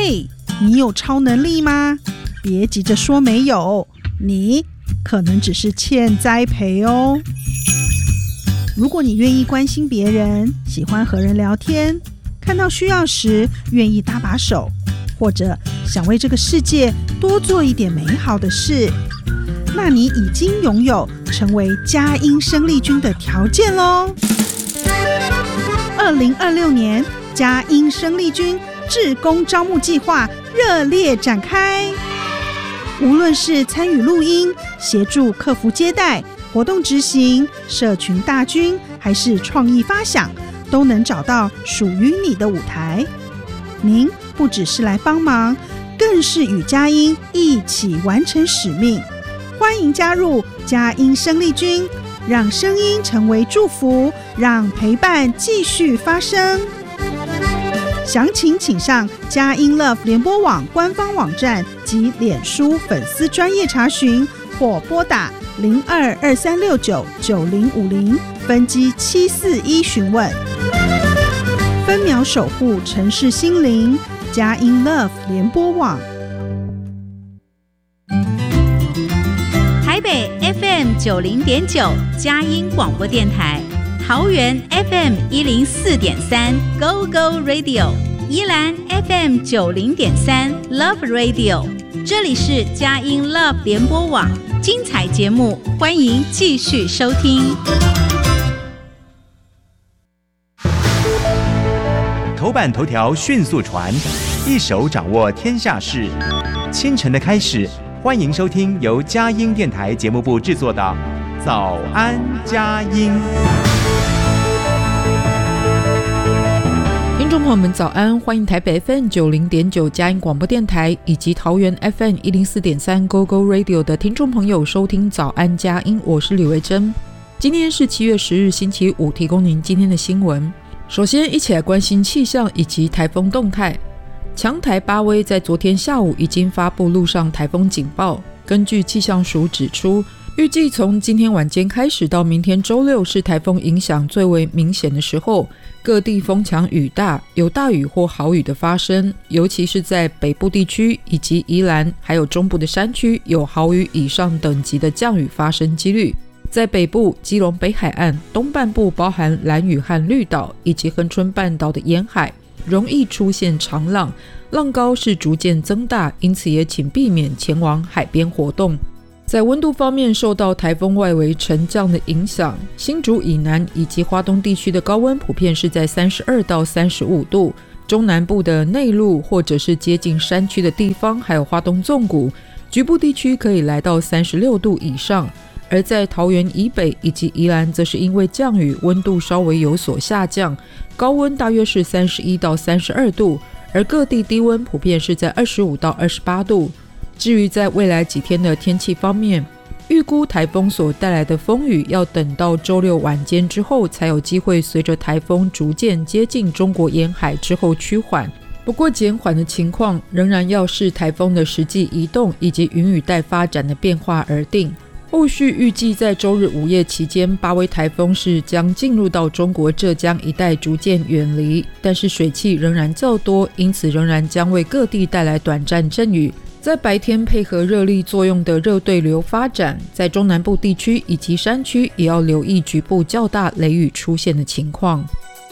嘿，你有超能力吗？别急着说没有，你可能只是欠栽培哦。如果你愿意关心别人，喜欢和人聊天，看到需要时愿意搭把手，或者想为这个世界多做一点美好的事，那你已经拥有成为佳音生力军的条件咯。2026年佳音生力军志工招募计划热烈展开，无论是参与录音、协助客服接待、活动执行、社群大军，还是创意发想，都能找到属于你的舞台。您不只是来帮忙，更是与佳音一起完成使命。欢迎加入佳音生力军，让声音成为祝福，让陪伴继续发生。详情请上佳音 Love 联播网官方网站及脸书粉丝专页查询，或拨打0223699050分机741询问。分秒守护城市心灵，佳音 Love 联播网。 台北 FM 90.9佳音广播电台，桃园 FM 104.3 Go Go Radio， 宜兰 FM 90.3 Love Radio。 这里是佳音 Love 联播网，精彩节目欢迎继续收听。 头版头条迅速传，一手掌握天下事。清晨的开始，欢迎收听由佳音电台节目部制作的《早安佳音》。 听众朋友们早安，欢迎台北 FM 90.9佳音广播电台以及桃园 FM 104.3 Go Go Radio 的听众朋友收听早安佳音，我是李维珍。今天是7月10日星期五，提供您今天的新闻。首先一起来关心气象以及台风动态。强台巴威在昨天下午已经发布陆上台风警报，根据气象署指出，预计从今天晚间开始到明天周六是台风影响最为明显的时候，各地风强雨大，有大雨或豪雨的发生，尤其是在北部地区以及宜兰还有中部的山区，有豪雨以上等级的降雨发生几率。在北部基隆北海岸东半部，包含兰屿和绿岛以及恒春半岛的沿海，容易出现长浪，浪高是逐渐增大，因此也请避免前往海边活动。在温度方面，受到台风外围沉降的影响，新竹以南以及花东地区的高温普遍是在32到35度，中南部的内陆或者是接近山区的地方，还有花东纵谷，局部地区可以来到36度以上。而在桃园以北以及宜兰，则是因为降雨，温度稍微有所下降，高温大约是31到32度，而各地低温普遍是在25到28度。至于在未来几天的天气方面，预估台风所带来的风雨要等到周六晚间之后，才有机会随着台风逐渐接近中国沿海之后趋缓。不过减缓的情况仍然要视台风的实际移动以及云雨带发展的变化而定。后续预计在周日午夜期间，巴威台风是将进入到中国浙江一带逐渐远离，但是水汽仍然较多，因此仍然将为各地带来短暂阵雨。在白天配合热力作用的热对流发展，在中南部地区以及山区也要留意局部较大雷雨出现的情况。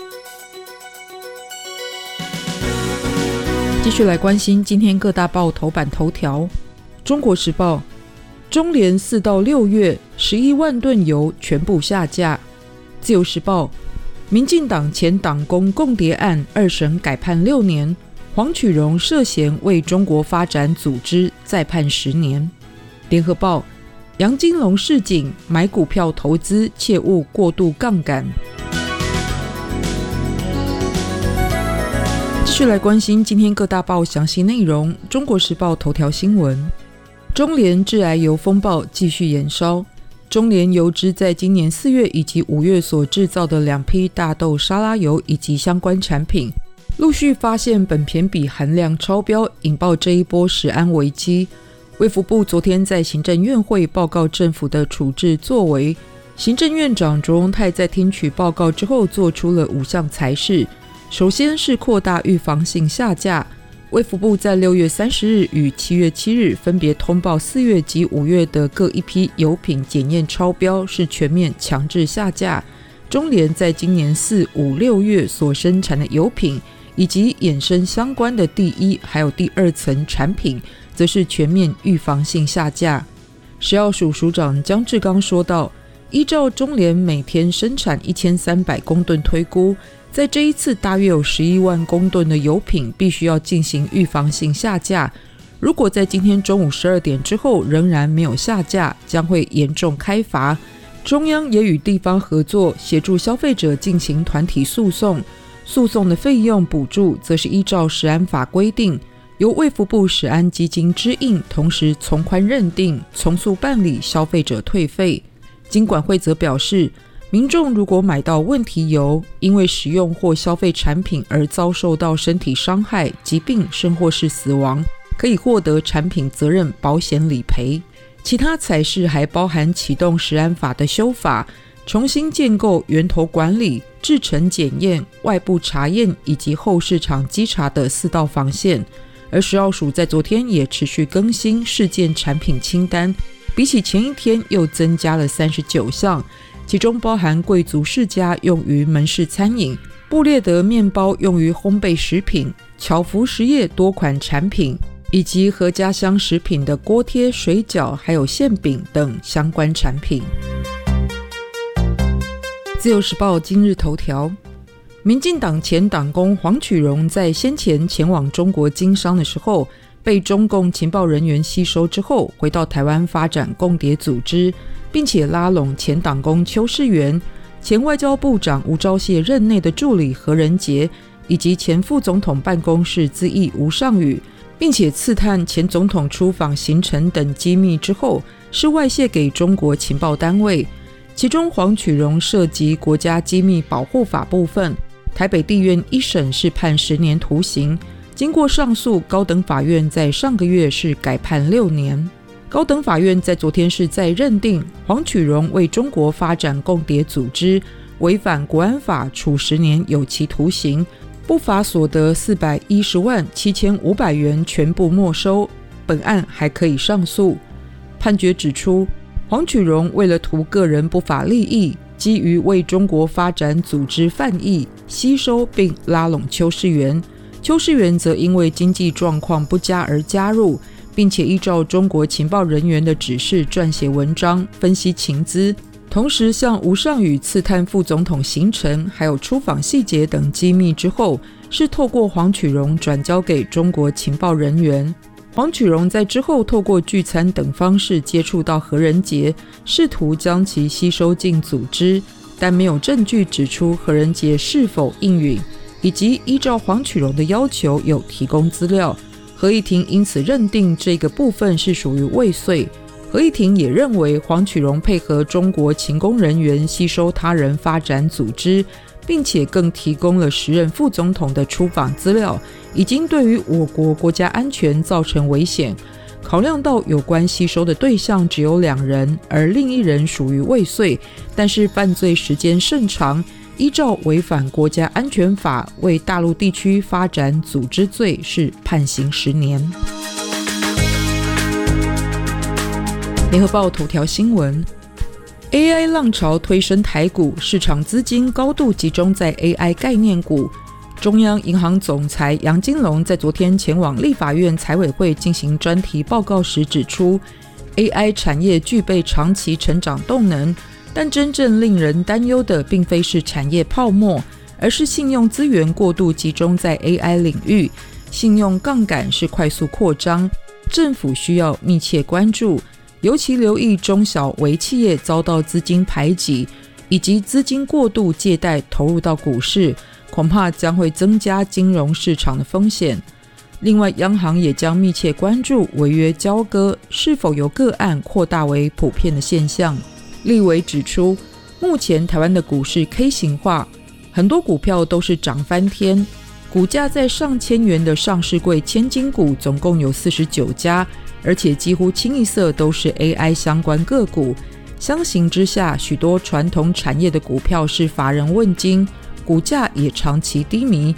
继续来关心今天各大报头版头条。中国时报，中联4到6月11万吨油全部下架。自由时报，民进党前党工共谍案2审改判6年，黄曲荣涉嫌为中国发展组织再判10年。联合报，杨金龙示警买股票投资切勿过度杠杆。继续来关心今天各大报详细内容。中国时报头条新闻，中联致癌油风暴继续延烧。中联油脂在今年4月以及5月所制造的2批大豆沙拉油以及相关产品，陆续发现苯醛比含量超标，引爆这一波食安危机。卫福部昨天在行政院会报告政府的处置作为，行政院长卓荣泰在听取报告之后做出了5项裁示。首先是扩大预防性下架， 卫福部在6月30日与7月7日分别通报4月及5月的各一批油品检验超标，是全面强制下架。中联在今年4、5、6月所生产的油品以及衍生相关的第1还有第2层产品，则是全面预防性下架。食药署署长江志刚说道，依照中联每天生产1300公吨推估，在这一次大约有11万公吨的油品必须要进行预防性下架，如果在今天中午12点之后仍然没有下架，将会严重开罚。中央也与地方合作，协助消费者进行团体诉讼，诉讼的费用补助则是依照食安法规定，由卫福部食安基金支应，同时从宽认定，从速办理消费者退费。金管会则表示，民众如果买到问题油，因为食用或消费产品而遭受到身体伤害、疾病甚或是死亡，可以获得产品责任保险理赔。其他采事还包含启动食安法的修法，重新建构源头管理、制程检验、外部查验以及后市场稽查的4道防线。而食药署在昨天也持续更新事件产品清单，比起前一天又增加了39项，其中包含贵族世家用于门市餐饮、布列德面包用于烘焙食品、巧福实业多款产品，以及合家乡食品的锅贴、水饺还有馅饼等相关产品。自由时报今日头条，民进党前党工黄曲荣在先前前往中国经商的时候，被中共情报人员吸收之后，回到台湾发展共谍组织，并且拉拢前党工邱世元、前外交部长吴钊燮任内的助理何仁杰，以及前副总统办公室资议吴尚宇，并且刺探前总统出访行程等机密之后，是外泄给中国情报单位。其中黄曲荣涉及国家机密保护法部分，台北地院一审是判10年徒刑，经过上诉，高等法院在上个月是改判6年。高等法院在昨天是在认定黄曲荣为中国发展共谍组织，违反国安法，处10年有期徒刑，不法所得410万7500元全部没收，本案还可以上诉。判决指出，黄曲荣为了图个人不法利益，基于为中国发展组织犯意，吸收并拉拢邱世元。邱世元则因为经济状况不佳而加入，并且依照中国情报人员的指示撰写文章，分析情资，同时向吴尚宇刺探副总统行程还有出访细节等机密之后，是透过黄曲荣转交给中国情报人员。黄曲荣在之后透过聚餐等方式接触到何仁杰，试图将其吸收进组织，但没有证据指出何仁杰是否应允，以及依照黄曲荣的要求有提供资料。合议庭因此认定这个部分是属于未遂。合议庭也认为黄曲荣配合中国勤工人员吸收他人发展组织，并且更提供了时任副总统的出访资料，已经对于我国国家安全造成危险。考量到有关吸收的对象只有2人，而另一人属于未遂，但是犯罪时间甚长，依照违反国家安全法为大陆地区发展组织罪，是判刑10年。联合报头条新闻， AI 浪潮推升台股，市场资金高度集中在 AI 概念股。中央银行总裁杨金龙在昨天前往立法院财委会进行专题报告时指出， AI 产业具备长期成长动能，但真正令人担忧的并非是产业泡沫，而是信用资源过度集中在 AI 领域，信用杠杆是快速扩张，政府需要密切关注，尤其留意中小微企业遭到资金排挤，以及资金过度借贷投入到股市，恐怕将会增加金融市场的风险。另外，央行也将密切关注违约交割是否由个案扩大为普遍的现象。立委指出，目前台湾的股市 K 型化，很多股票都是涨翻天，股价在上千元的上市柜千金股总共有49家，而且几乎清一色都是 AI 相关个股。相形之下，许多传统产业的股票是乏人问津，股价也长期低迷，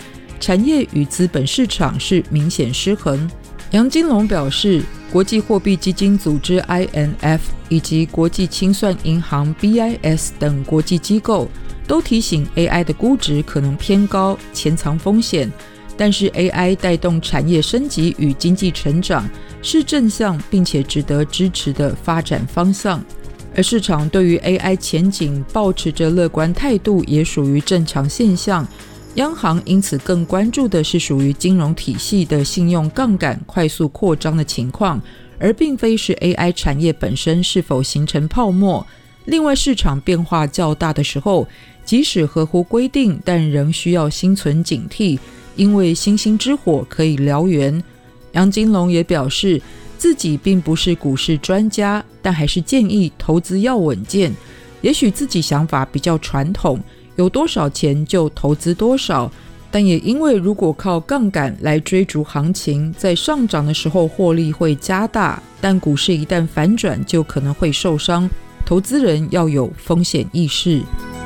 产业与资本市场是明显失衡。杨金龙表示，国际货币基金组织 IMF 以及国际清算银行 BIS 等国际机构都提醒 AI 的估值可能偏高，潜藏风险，但是 AI 带动产业升级与经济成长是正向并且值得支持的发展方向，而市场对于 AI 前景抱持着乐观态度也属于正常现象。央行因此更关注的是属于金融体系的信用杠杆快速扩张的情况，而并非是 AI 产业本身是否形成泡沫。另外，市场变化较大的时候，即使合乎规定，但仍需要心存警惕，因为星星之火可以燎原。杨金龙也表示，自己并不是股市专家，但还是建议投资要稳健。也许自己想法比较传统，有多少钱就投资多少，但也因为如果靠杠杆来追逐行情，在上涨的时候获利会加大，但股市一旦反转就可能会受伤，投资人要有风险意识。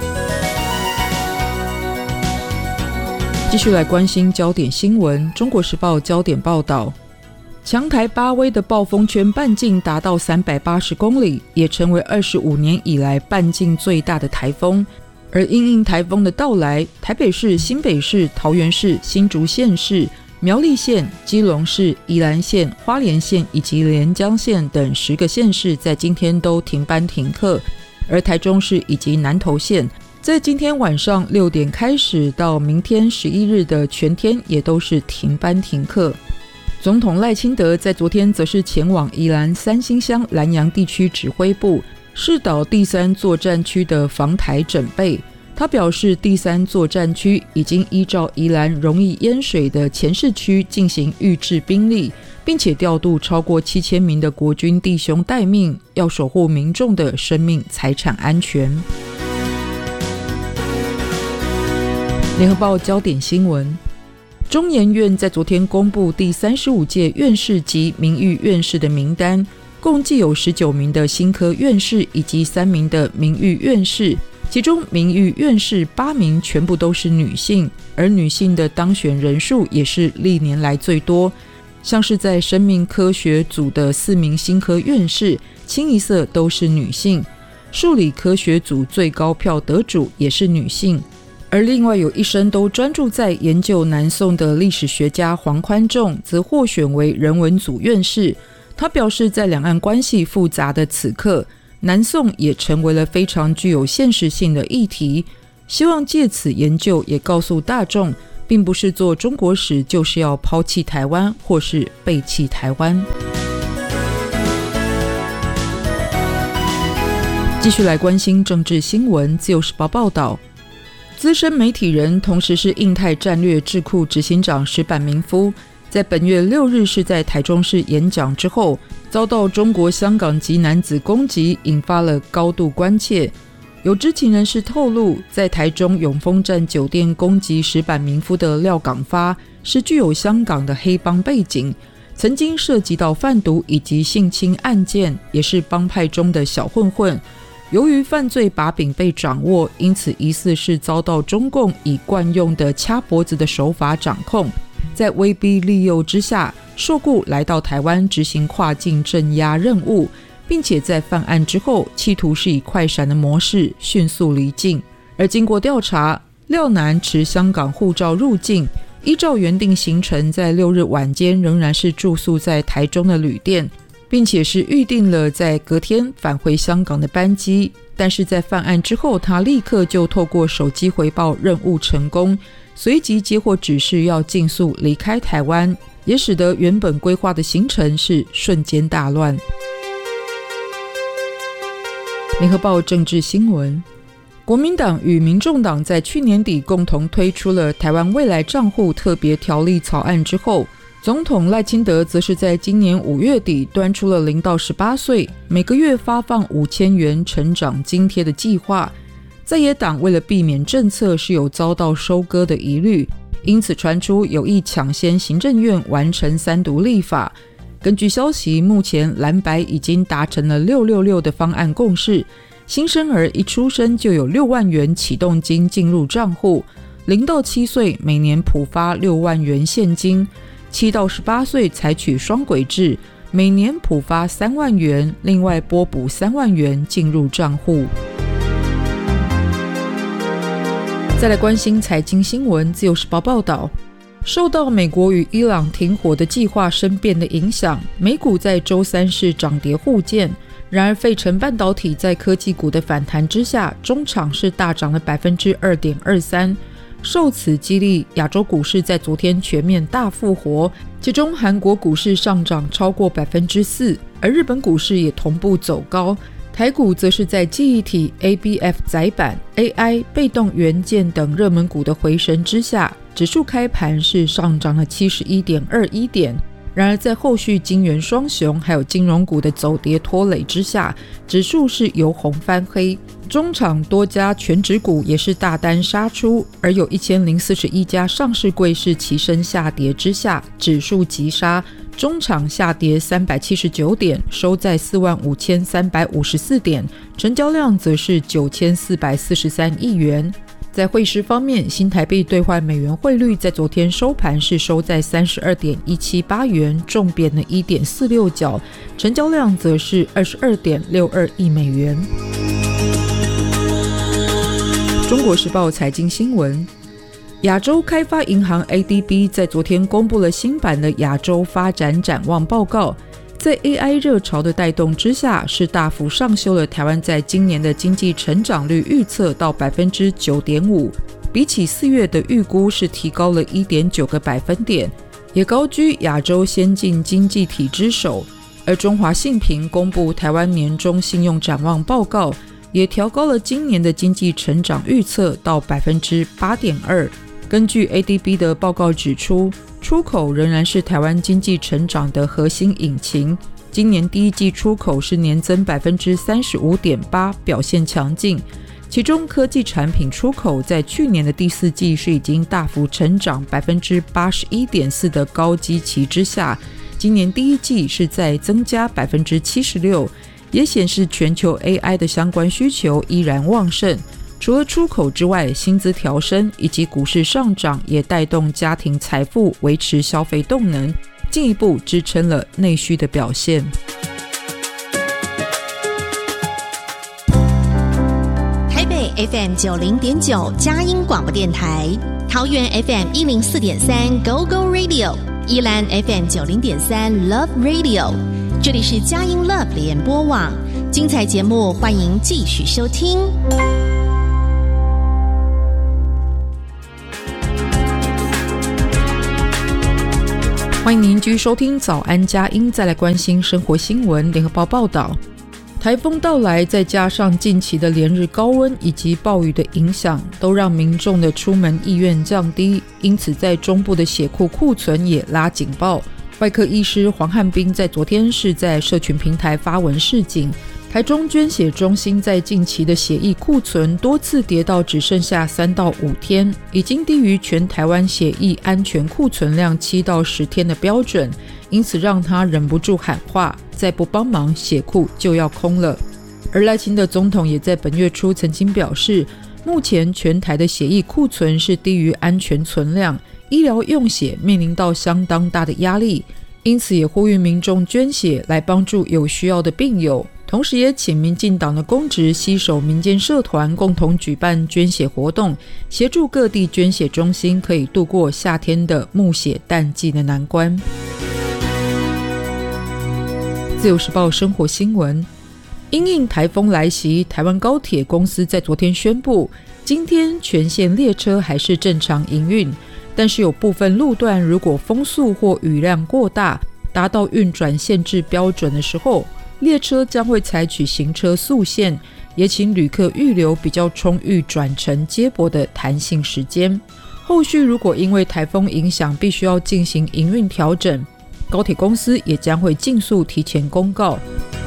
继续来关心焦点新闻，中国时报焦点报道，强台8威的暴风圈半径达到380公里，也成为25年以来半径最大的台风。而因应台风的到来，台北市、新北市、桃园市、新竹县市、苗栗县、基隆市、宜兰县、花莲县以及连江县等10个县市在今天都停班停课，而台中市以及南投县在今天晚上6点开始到明天11日的全天也都是停班停课。总统赖清德在昨天则是前往宜兰三星乡兰阳地区指挥部视导第3作战区的防台整备。他表示，第3作战区已经依照宜兰容易淹水的前市区进行预置兵力，并且调度超过7000名的国军弟兄待命，要守护民众的生命财产安全。联合报焦点新闻，中研院在昨天公布第35届院士及名誉院士的名单，共计有19名的新科院士以及3名的名誉院士，其中名誉院士8名全部都是女性，而女性的当选人数也是历年来最多。像是在生命科学组的4名新科院士，清一色都是女性。数理科学组最高票得主也是女性。而另外有一生都专注在研究南宋的历史学家黄宽仲则获选为人文组院士。他表示，在两岸关系复杂的此刻，南宋也成为了非常具有现实性的议题，希望借此研究也告诉大众，并不是做中国史就是要抛弃台湾或是背弃台湾。继续来关心政治新闻，自由时报报道，资深媒体人同时是印太战略智库执行长石坂明夫，在本月6日是在台中市演讲之后，遭到中国香港籍男子攻击，引发了高度关切。有知情人士透露，在台中永丰站酒店攻击石坂明夫的廖港发是具有香港的黑帮背景，曾经涉及到贩毒以及性侵案件，也是帮派中的小混混。由于犯罪把柄被掌握，因此疑似是遭到中共以惯用的掐脖子的手法掌控，在威逼利诱之下受雇来到台湾执行跨境镇压任务，并且在犯案之后企图是以快闪的模式迅速离境。而经过调查，廖男持香港护照入境，依照原定行程在6日晚间仍然是住宿在台中的旅店，并且是预定了在隔天返回香港的班机。但是在犯案之后，他立刻就透过手机回报任务成功，随即接获指示要尽速离开台湾，也使得原本规划的行程是瞬间大乱。联合报政治新闻，国民党与民众党在去年底共同推出了台湾未来账户特别条例草案之后，总统赖清德则是在今年5月底端出了0到18岁每个月发放5000元成长津贴的计划。在野党为了避免政策是有遭到收割的疑虑，因此传出有意抢先行政院完成3读立法。根据消息，目前蓝白已经达成了666的方案共识，新生儿一出生就有6万元启动金进入账户， 0到7岁每年普发6万元现金，7到18岁采取双轨制，每年普发3万元，另外拨补3万元进入账户。再来关心财经新闻，自由时报报道，受到美国与伊朗停火的计划生变的影响，美股在周三是涨跌互见。然而费城半导体在科技股的反弹之下，中场是大涨了 2.23%， 受此激励，亚洲股市在昨天全面大复活，其中韩国股市上涨超过 4%， 而日本股市也同步走高。台股则是在记忆体、ABF 载板、AI、被动元件等热门股的回神之下，指数开盘是上涨了 71.21 点。然而在后续晶圆双雄还有金融股的走跌拖累之下，指数是由红翻黑。中场多家全指股也是大单杀出，而有1041家上市柜是齐声下跌之下，指数急杀，中场下跌379点，收在45354点，成交量则是9443亿元。在汇市方面，新台币兑换美元汇率在昨天收盘是收在 32.178 元，重贬了 1.46 角，成交量则是 22.62 亿美元。中国时报财经新闻，亚洲开发银行 ADB 在昨天公布了新版的亚洲发展展望报告，在 AI 热潮的带动之下，是大幅上修了台湾在今年的经济成长率预测到 9.5%， 比起4月的预估是提高了 1.9 个百分点，也高居亚洲先进经济体之首。而中华信评公布台湾年中信用展望报告，也调高了今年的经济成长预测到 8.2%。 根据 ADB 的报告指出，出口仍然是台湾经济成长的核心引擎，今年第一季出口是年增 35.8%， 表现强劲。其中科技产品出口在去年的第4季是已经大幅成长 81.4% 的高基期之下，今年第一季是在增加 76%， 也显示全球 AI 的相关需求依然旺盛。除了出口之外，薪资调升以及股市上涨也带动家庭财富维持消费动能，进一步支撑了内需的表现。 台北 FM 90.9佳音广播电台，桃园 FM 104.3 Go Go Radio， 宜兰 FM 90.3 Love Radio， 这里是佳音 Love 联播网，精彩节目欢迎继续收听。 欢迎您继续收听早安佳音，再来关心生活新闻。联合报报道，台风到来，再加上近期的连日高温以及暴雨的影响，都让民众的出门意愿降低，因此在中部的血库库存也拉警报。外科医师黄汉斌在昨天是在社群平台发文示警，台中捐血中心在近期的血液库存多次跌到只剩下3到5天，已经低于全台湾血液安全库存量7到10天的标准，因此让他忍不住喊话，再不帮忙血库就要空了。而赖清德总统也在本月初曾经表示，目前全台的血液库存是低于安全存量，医疗用血面临到相当大的压力，因此也呼吁民众捐血来帮助有需要的病友，同时也请民进党的公职携手民间社团共同举办捐血活动，协助各地捐血中心可以度过夏天的募血淡季的难关。自由时报生活新闻，因应台风来袭，台湾高铁公司在昨天宣布，今天全线列车还是正常营运，但是有部分路段如果风速或雨量过大，达到运转限制标准的时候，列车将会采取行车速限，也请旅客预留比较充裕转乘接驳的弹性时间。后续如果因为台风影响必须要进行营运调整，高铁公司也将会尽速提前公告。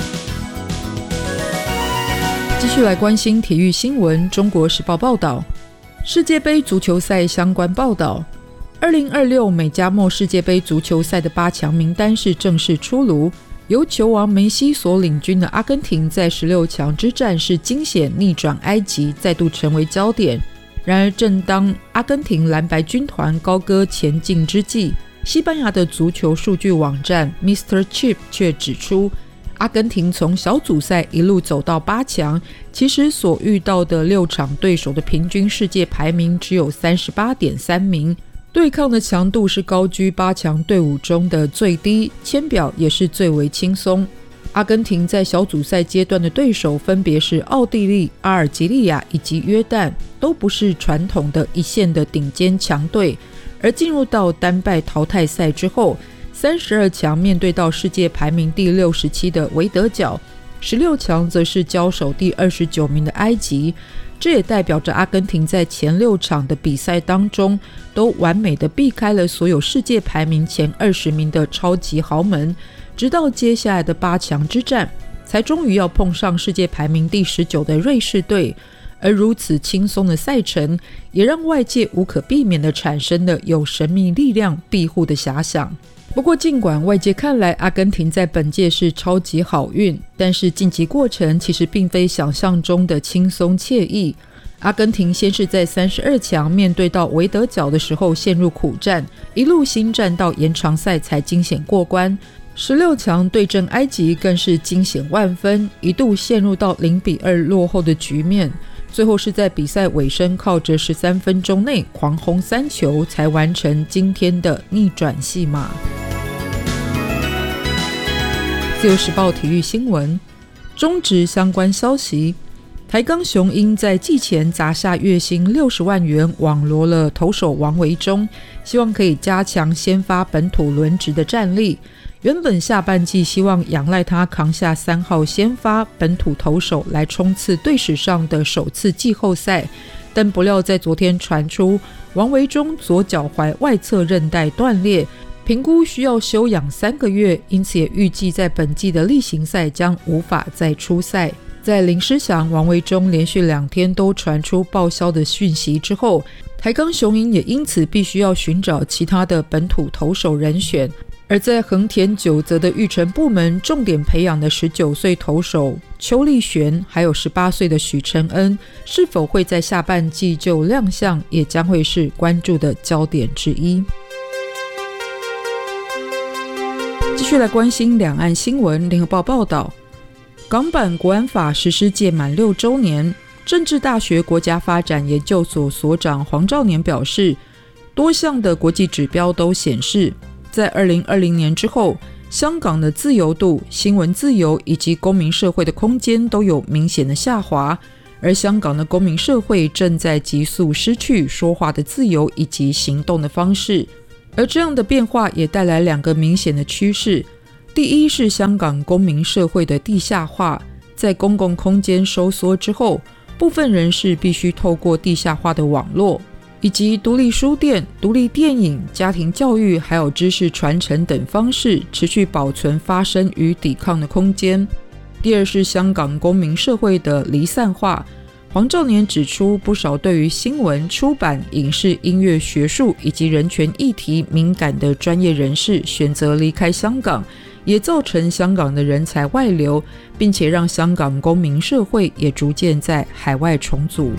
继续来关心体育新闻，中国时报报道，世界杯足球赛相关报道，2026美加墨世界杯足球赛的8强名单是正式出炉，由球王梅西所领军的阿根廷在16强之战是惊险逆转埃及，再度成为焦点。 然而正当阿根廷蓝白军团高歌前进之际，西班牙的足球数据网站 Mr. Chip 却指出，阿根廷从小组赛一路走到8强，其实所遇到的6场对手的平均世界排名只有 38.3 名，对抗的强度是高居8强队伍中的最低，签表也是最为轻松。阿根廷在小组赛阶段的对手分别是奥地利、阿尔及利亚以及约旦，都不是传统的一线的顶尖强队。而进入到单败淘汰赛之后，32强面对到世界排名第67的维德角，16强则是交手第29名的埃及。这也代表着阿根廷在前6场的比赛当中都完美的避开了所有世界排名前20名的超级豪门，直到接下来的8强之战才终于要碰上世界排名第19的瑞士队。而如此轻松的赛程也让外界无可避免地产生了有神秘力量庇护的遐想。不过尽管外界看来阿根廷在本届是超级好运，但是晋级过程其实并非想象中的轻松惬意。阿根廷先是在32强面对到维德角的时候陷入苦战，一路新战到延长赛才惊险过关。16强对阵埃及更是惊险万分，一度陷入到0-2落后的局面，最后是在比赛尾声靠着13分钟内狂轰3球才完成今天的逆转戏码。自由时报体育新闻，中职相关消息，台钢雄鹰在季前砸下月薪60万元网罗了投手王维中，希望可以加强先发本土轮值的战力。原本下半季希望仰赖他扛下3号先发本土投手来冲刺队史上的首次季后赛，但不料在昨天传出王维中左脚踝外侧韧带断裂，评估需要休养3个月，因此也预计在本季的例行赛将无法再出赛。在林诗祥、王维中连续2天都传出报销的讯息之后，台钢雄鹰也因此必须要寻找其他的本土投手人选。而在横田九泽的育成部门重点培养的19岁投手邱立璇，还有18岁的许承恩，是否会在下半季就亮相，也将会是关注的焦点之一。继续来关心两岸新闻。联合报报道，港版国安法实施届满6周年，政治大学国家发展研究所所长黄兆年表示，多项的国际指标都显示，在2020年之后，香港的自由度、新闻自由以及公民社会的空间都有明显的下滑，而香港的公民社会正在急速失去说话的自由以及行动的方式。而这样的变化也带来2个明显的趋势。第一是香港公民社会的地下化，在公共空间收缩之后，部分人士必须透过地下化的网络以及独立书店、独立电影、家庭教育还有知识传承等方式持续保存发声与抵抗的空间。第二是香港公民社会的离散化。黄兆年指出，不少对于新闻、出版、影视、音乐、学术以及人权议题敏感的专业人士选择离开香港，也造成香港的人才外流，并且让香港公民社会也逐渐在海外重组。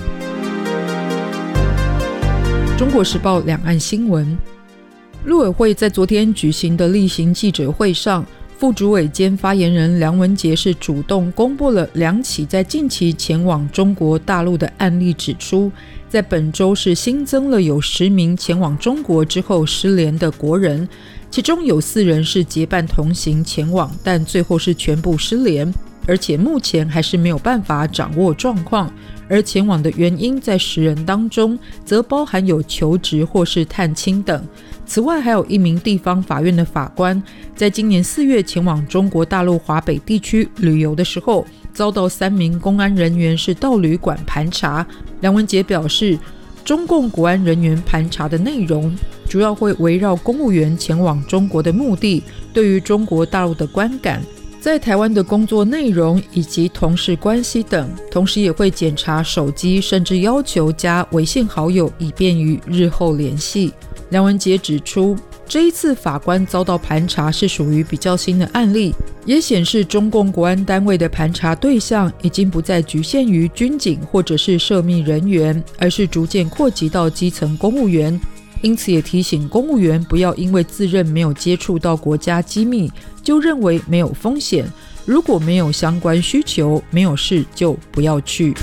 中国时报两岸新闻，陆委会在昨天举行的例行记者会上，副主委兼发言人梁文杰是主动公布了2起在近期前往中国大陆的案例，指出在本周是新增了有10名前往中国之后失联的国人，其中有4人是结伴同行前往，但最后是全部失联，而且目前还是没有办法掌握状况。而前往的原因在10人当中则包含有求职或是探亲等。此外还有1名地方法院的法官，在今年4月前往中国大陆华北地区旅游的时候，遭到3名公安人员是到旅馆盘查。梁文杰表示，中共国安人员盘查的内容主要会围绕公务员前往中国的目的、对于中国大陆的观感、在台湾的工作内容以及同事关系等，同时也会检查手机，甚至要求加微信好友，以便于日后联系。梁文杰指出， 这一次法官遭到盘查是属于比较新的案例，也显示中共国安单位的盘查对象已经不再局限于军警或者是涉密人员，而是逐渐扩及到基层公务员。因此也提醒公务员不要因为自认没有接触到国家机密，就认为没有风险，如果没有相关需求，没有事就不要去。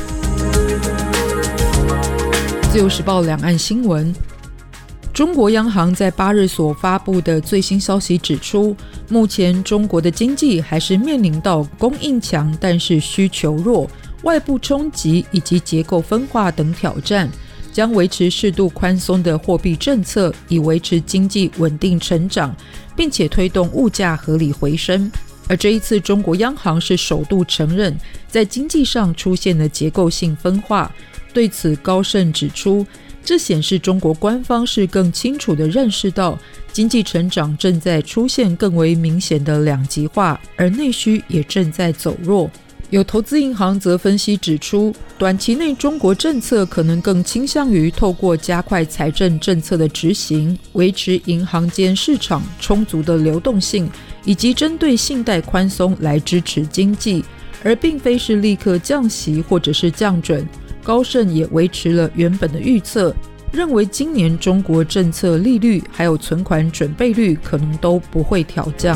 自由时报两岸新闻，中国央行在8日所发布的最新消息指出，目前中国的经济还是面临到供应强但是需求弱、外部冲击以及结构分化等挑战，将维持适度宽松的货币政策，以维持经济稳定成长，并且推动物价合理回升。而这一次中国央行是首度承认在经济上出现了结构性分化，对此高盛指出，这显示中国官方是更清楚地认识到经济成长正在出现更为明显的两极化，而内需也正在走弱。有投资银行则分析指出，短期内中国政策可能更倾向于透过加快财政政策的执行，维持银行间市场充足的流动性，以及针对信贷宽松来支持经济，而并非是立刻降息或者是降准。高盛也维持了原本的预测，认为今年中国政策利率还有存款准备率可能都不会调降。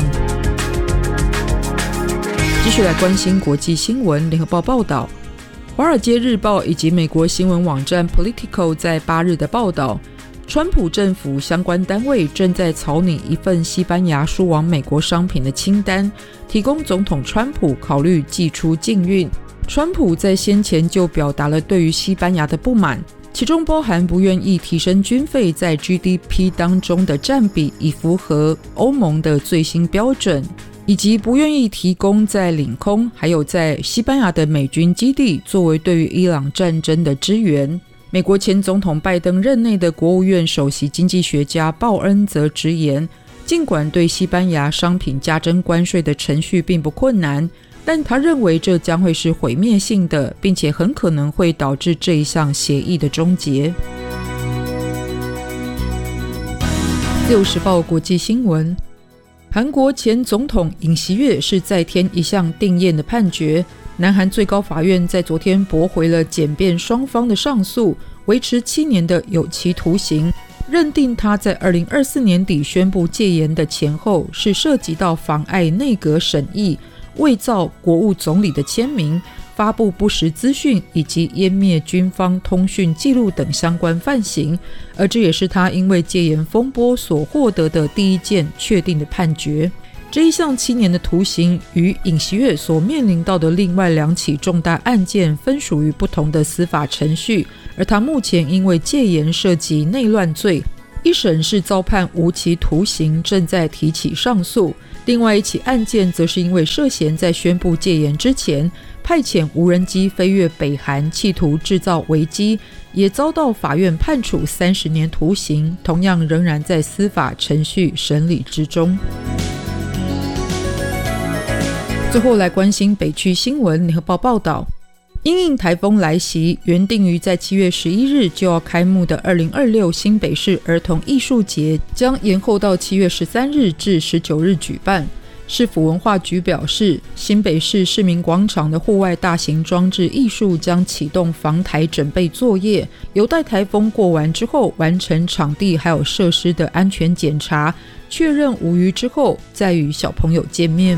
继续来关心国际新闻，联合报报道，华尔街日报以及美国新闻网站 Politico 在8日的报道，川普政府相关单位正在草拟一份西班牙输往美国商品的清单，提供总统川普考虑寄出禁运。川普在先前就表达了对于西班牙的不满，其中包含不愿意提升军费在 GDP 当中的占比，以符合欧盟的最新标准，以及不愿意提供在领空还有在西班牙的美军基地作为对于伊朗战争的支援。美国前总统拜登任内的国务院首席经济学家鲍恩则直言，尽管对西班牙商品加征关税的程序并不困难，但他认为这将会是毁灭性的，并且很可能会导致这一项协议的终结。自由时报国际新闻，韩国前总统尹锡悦是再添一项定谳的判决，南韩最高法院在昨天驳回了检辩双方的上诉，维持7年的有期徒刑，认定他在2024年底宣布戒严的前后是涉及到妨碍内阁审议、伪造国务总理的签名、发布不实资讯以及湮灭军方通讯记录等相关犯行，而这也是他因为戒严风波所获得的第一件确定的判决。这一项7年的徒刑与尹锡悦所面临到的另外2起重大案件分属于不同的司法程序，而他目前因为戒严涉及内乱罪，一审是遭判无期徒刑，正在提起上诉。另外一起案件则是因为涉嫌在宣布戒严之前派遣无人机飞越北韩，企图制造危机，也遭到法院判处30年徒刑，同样仍然在司法程序审理之中。最后来关心北区新闻，联合报报道，因应台风来袭，原定于在7月11日就要开幕的2026新北市儿童艺术节将延后到7月13日至19日举办。市府文化局表示，新北市市民广场的户外大型装置艺术将启动防台准备作业，有待台风过完之后完成场地还有设施的安全检查，确认无虞之后再与小朋友见面。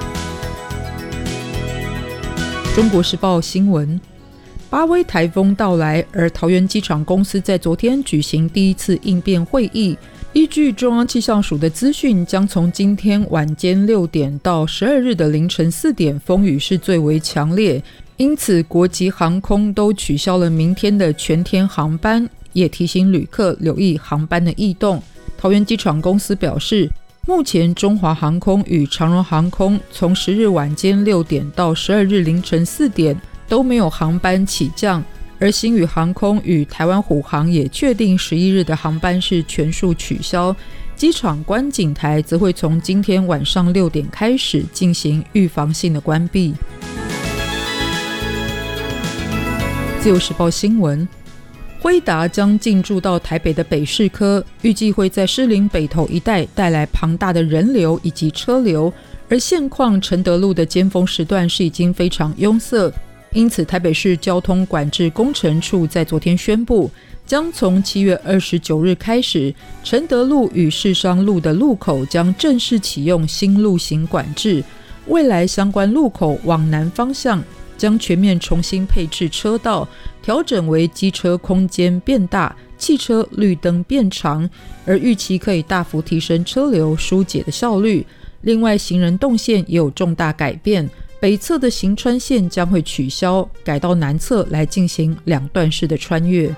中国时报新闻，巴威台风到来，而桃园机场公司在昨天举行第一次应变会议，依据中央气象署的资讯，将从今天晚间6点到12日的凌晨4点风雨是最为强烈，因此国际航空都取消了明天的全天航班，也提醒旅客留意航班的异动。桃园机场公司表示，目前中华航空与长荣航空从10日晚间6点到12日凌晨4点都没有航班起降，而星宇航空与台湾虎航也确定11日的航班是全数取消，机场观景台则会从今天晚上6点开始进行预防性的关闭。自由时报新闻， 辉达将进驻到台北的北士科，预计会在士林北投一带带来庞大的人流以及车流，而现况承德路的尖峰时段是已经非常拥塞，因此台北市交通管制工程处在昨天宣布，将从7月29日开始，承德路与士商路的路口将正式启用新路型管制，未来相关路口往南方向将全面重新配置车道，调整为机车空间变大，汽车绿灯变长，而预期可以大幅提升车流疏解的效率。另外，行人动线也有重大改变，北侧的行穿线将会取消，改到南侧来进行2段式的穿越。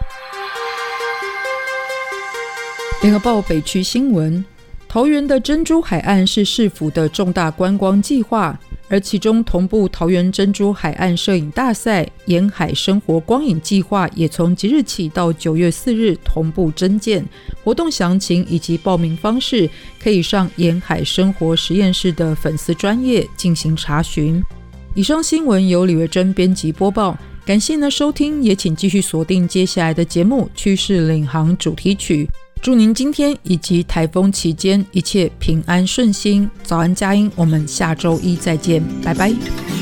联合报北区新闻，桃园的珍珠海岸是市府的重大观光计划，而其中同步桃园珍珠海岸摄影大赛、沿海生活光影计划也从即日起到9月4日同步征件，活动详情以及报名方式可以上沿海生活实验室的粉丝专页进行查询。以上新闻由李维珍编辑播报，感谢您的收听，也请继续锁定接下来的节目《趋势领航》主题曲。祝您今天以及台风期间一切平安顺心。早安佳音，我们下周一再见，拜拜。